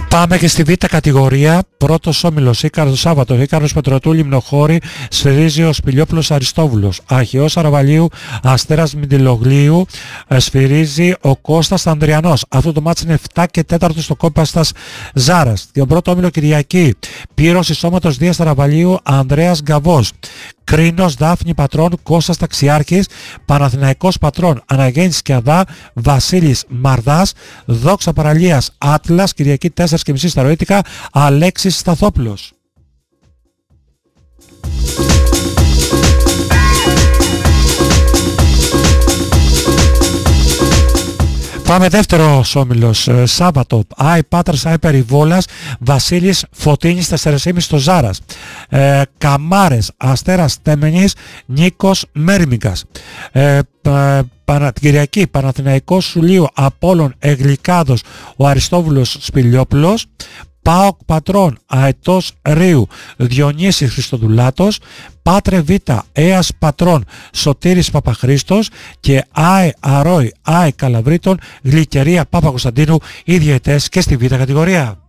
Πάμε και στη Β' κατηγορία. Πρώτος όμιλος Ίκαρος Σάββατο, Ίκαρος Πετρωτού Λιμνοχώρη, σφυρίζει ο Σπηλιόπουλος Αριστόβουλος. Αχαιός Αραβαλίου, Αστέρας Μιντιλογλίου, σφυρίζει ο Κώστας Ανδριανός. Αυτό το μάτς είναι 7 και 4 στο Κόμπαστας Ζάρας. Τον πρώτο όμιλο Κυριακή, Πύρος Ισόματος Δίας Αραβαλίου, Ανδρέας Γκαβός. Κρίνος Δάφνη Πατρών, Κώστας Ταξιάρχης, Παναθηναϊκός Πατρών, Αναγέννης Σκιαδά, Βασίλης Μαρδάς, Δόξα Παραλίας Άτλας, Κυριακή 4.30 στα Ροήτικα, Αλέξης Σταθόπουλος. Πάμε δεύτερος όμιλος, Σάββατο, Άι Πάτρας, Άι Περιβόλας, Βασίλης Φωτίνης 4.30 στο Ζάρας. Καμάρες, Αστέρας Τέμενης, Νίκος Μέρμιγκας. Κυριακή, Παναθηναϊκός Σουλίου, Απόλλων Εγλικάδος, ο Αριστόβουλος Σπηλιόπουλος. ΠΑΟΚ Πατρών, Αετός Ρίου, Διονύσης Χριστοδουλάτος. Πάτρε Β, Έας Πατρών, Σωτήρης Παπαχρήστος. Και ΑΕ Αρόη, ΑΕ Καλαβρίτων, Γλυκερία Παπακοσταντίνου, οι διαιτές και στη Β' κατηγορία.